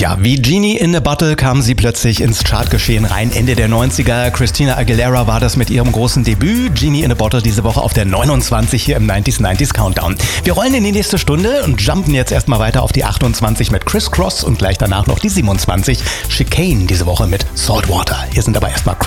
Ja, wie Genie in a Bottle kam sie plötzlich ins Chartgeschehen rein. Ende der 90er. Christina Aguilera war das mit ihrem großen Debüt. Genie in a Bottle diese Woche auf der 29 hier im 90s Countdown. Wir rollen in die nächste Stunde und jumpen jetzt erstmal weiter auf die 28 mit Criss Cross und gleich danach noch die 27 Chicane diese Woche mit Saltwater. Hier sind aber erstmal